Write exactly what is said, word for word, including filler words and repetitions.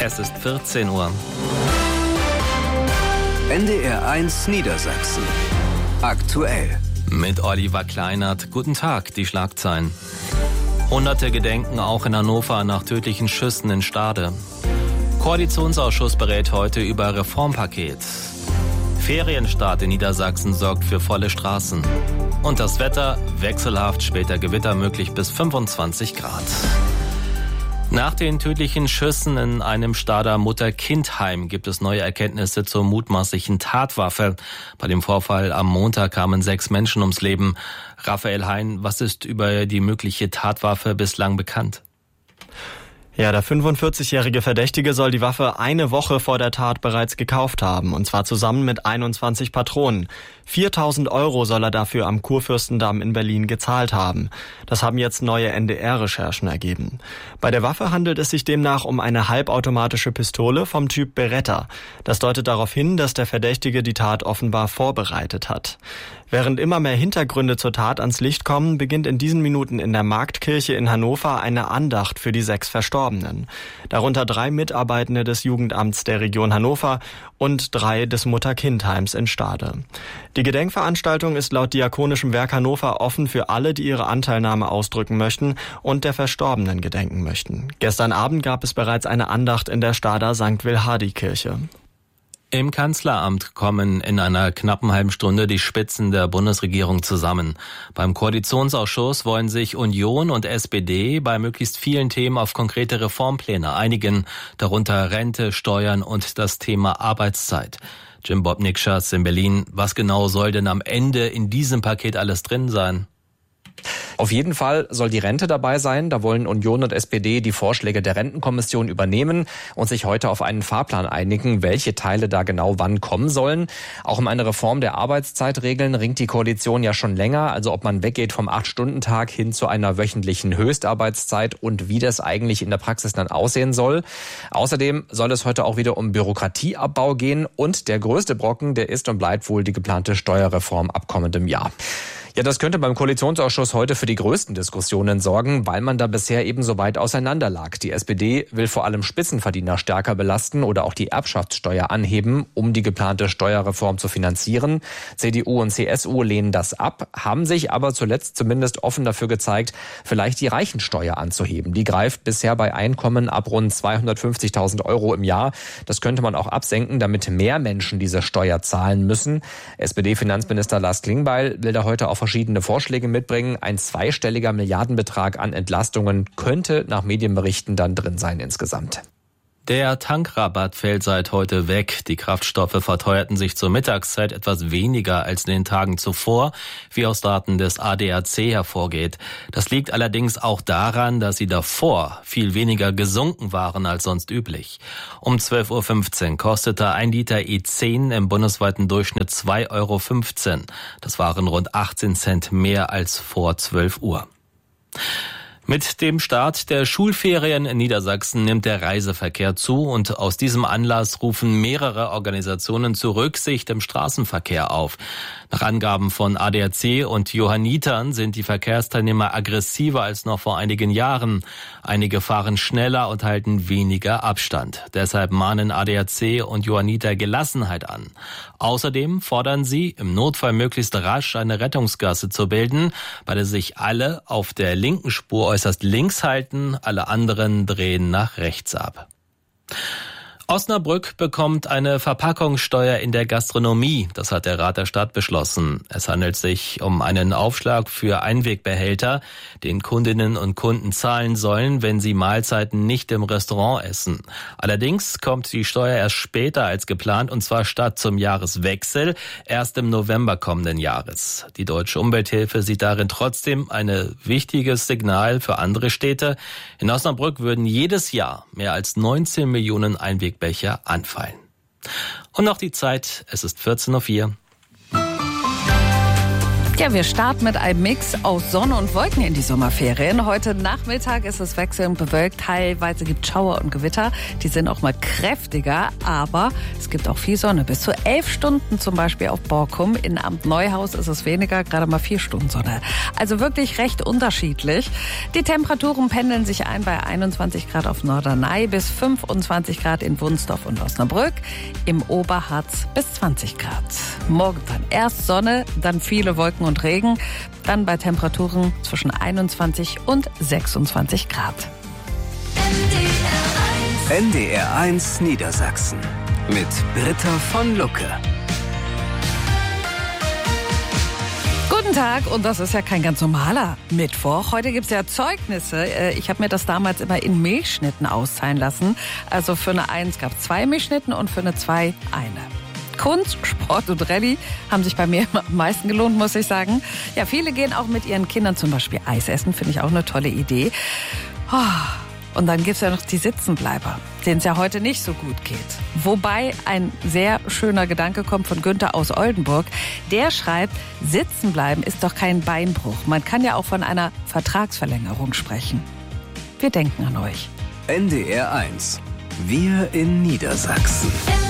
Es ist vierzehn Uhr. N D R eins Niedersachsen. Aktuell. Mit Oliver Kleinert. Guten Tag, die Schlagzeilen. Hunderte gedenken auch in Hannover nach tödlichen Schüssen in Stade. Koalitionsausschuss berät heute über Reformpaket. Ferienstart in Niedersachsen sorgt für volle Straßen. Und das Wetter wechselhaft, später Gewitter möglich bis fünfundzwanzig Grad. Nach den tödlichen Schüssen in einem Stader Mutter-Kind-Heim gibt es neue Erkenntnisse zur mutmaßlichen Tatwaffe. Bei dem Vorfall am Montag kamen sechs Menschen ums Leben. Raphael Hein, was ist über die mögliche Tatwaffe bislang bekannt? Ja, der fünfundvierzigjährige Verdächtige soll die Waffe eine Woche vor der Tat bereits gekauft haben, und zwar zusammen mit einundzwanzig Patronen. viertausend Euro soll er dafür am Kurfürstendamm in Berlin gezahlt haben. Das haben jetzt neue N D R-Recherchen ergeben. Bei der Waffe handelt es sich demnach um eine halbautomatische Pistole vom Typ Beretta. Das deutet darauf hin, dass der Verdächtige die Tat offenbar vorbereitet hat. Während immer mehr Hintergründe zur Tat ans Licht kommen, beginnt in diesen Minuten in der Marktkirche in Hannover eine Andacht für die sechs Verstorbenen. Darunter drei Mitarbeitende des Jugendamts der Region Hannover und drei des Mutter-Kind-Heims in Stade. Die Gedenkveranstaltung ist laut Diakonischem Werk Hannover offen für alle, die ihre Anteilnahme ausdrücken möchten und der Verstorbenen gedenken möchten. Gestern Abend gab es bereits eine Andacht in der Stader Sankt Wilhardi-Kirche. Im Kanzleramt kommen in einer knappen halben Stunde die Spitzen der Bundesregierung zusammen. Beim Koalitionsausschuss wollen sich Union und S P D bei möglichst vielen Themen auf konkrete Reformpläne einigen, darunter Rente, Steuern und das Thema Arbeitszeit. Jim Bob Nikschas in Berlin, was genau soll denn am Ende in diesem Paket alles drin sein? Auf jeden Fall soll die Rente dabei sein. Da wollen Union und S P D die Vorschläge der Rentenkommission übernehmen und sich heute auf einen Fahrplan einigen, welche Teile da genau wann kommen sollen. Auch um eine Reform der Arbeitszeitregeln ringt die Koalition ja schon länger. Also ob man weggeht vom acht-Stunden-Tag hin zu einer wöchentlichen Höchstarbeitszeit und wie das eigentlich in der Praxis dann aussehen soll. Außerdem soll es heute auch wieder um Bürokratieabbau gehen. Und der größte Brocken, der ist und bleibt wohl die geplante Steuerreform ab kommendem Jahr. Ja, das könnte beim Koalitionsausschuss heute für die größten Diskussionen sorgen, weil man da bisher eben so weit auseinander lag. Die S P D will vor allem Spitzenverdiener stärker belasten oder auch die Erbschaftssteuer anheben, um die geplante Steuerreform zu finanzieren. C D U und C S U lehnen das ab, haben sich aber zuletzt zumindest offen dafür gezeigt, vielleicht die Reichensteuer anzuheben. Die greift bisher bei Einkommen ab rund zweihundertfünfzigtausend Euro im Jahr. Das könnte man auch absenken, damit mehr Menschen diese Steuer zahlen müssen. S P D-Finanzminister Lars Klingbeil will da heute auf verschiedene Vorschläge mitbringen. Ein zweistelliger Milliardenbetrag an Entlastungen könnte nach Medienberichten dann drin sein insgesamt. Der Tankrabatt fällt seit heute weg. Die Kraftstoffe verteuerten sich zur Mittagszeit etwas weniger als in den Tagen zuvor, wie aus Daten des A D A C hervorgeht. Das liegt allerdings auch daran, dass sie davor viel weniger gesunken waren als sonst üblich. Um zwölf Uhr fünfzehn kostete ein Liter E zehn im bundesweiten Durchschnitt zwei Euro fünfzehn. Das waren rund achtzehn Cent mehr als vor zwölf Uhr. Mit dem Start der Schulferien in Niedersachsen nimmt der Reiseverkehr zu und aus diesem Anlass rufen mehrere Organisationen zur Rücksicht im Straßenverkehr auf. Nach Angaben von A D A C und Johannitern sind die Verkehrsteilnehmer aggressiver als noch vor einigen Jahren. Einige fahren schneller und halten weniger Abstand. Deshalb mahnen A D A C und Johanniter Gelassenheit an. Außerdem fordern sie, im Notfall möglichst rasch eine Rettungsgasse zu bilden, bei der sich alle auf der linken Spur äußerst links halten, alle anderen drehen nach rechts ab. Osnabrück bekommt eine Verpackungssteuer in der Gastronomie. Das hat der Rat der Stadt beschlossen. Es handelt sich um einen Aufschlag für Einwegbehälter, den Kundinnen und Kunden zahlen sollen, wenn sie Mahlzeiten nicht im Restaurant essen. Allerdings kommt die Steuer erst später als geplant, und zwar statt zum Jahreswechsel erst im November kommenden Jahres. Die Deutsche Umwelthilfe sieht darin trotzdem ein wichtiges Signal für andere Städte. In Osnabrück würden jedes Jahr mehr als neunzehn Millionen Einwegbecher anfallen. Und noch die Zeit, es ist vierzehn Uhr vier. Ja, wir starten mit einem Mix aus Sonne und Wolken in die Sommerferien. Heute Nachmittag ist es wechselnd bewölkt. Teilweise gibt es Schauer und Gewitter. Die sind auch mal kräftiger, aber es gibt auch viel Sonne. Bis zu elf Stunden zum Beispiel auf Borkum. In Amt Neuhaus ist es weniger, gerade mal vier Stunden Sonne. Also wirklich recht unterschiedlich. Die Temperaturen pendeln sich ein bei einundzwanzig Grad auf Norderney bis fünfundzwanzig Grad in Wunstorf und Osnabrück. Im Oberharz bis zwanzig Grad. Morgen dann erst Sonne, dann viele Wolken und Regen, dann bei Temperaturen zwischen einundzwanzig und sechsundzwanzig Grad. N D R eins Niedersachsen mit Britta von Lucke. Guten Tag, und das ist ja kein ganz normaler Mittwoch. Heute gibt's ja Zeugnisse. Ich habe mir das damals immer in Milchschnitten auszahlen lassen. Also für eine Eins gab es zwei Milchschnitten und für eine Zwei eine. Kunst, Sport und Rallye haben sich bei mir am meisten gelohnt, muss ich sagen. Ja, viele gehen auch mit ihren Kindern zum Beispiel Eis essen, finde ich auch eine tolle Idee. Und dann gibt's ja noch die Sitzenbleiber, denen es ja heute nicht so gut geht. Wobei ein sehr schöner Gedanke kommt von Günther aus Oldenburg. Der schreibt, sitzen bleiben ist doch kein Beinbruch. Man kann ja auch von einer Vertragsverlängerung sprechen. Wir denken an euch. N D R eins. Wir in Niedersachsen.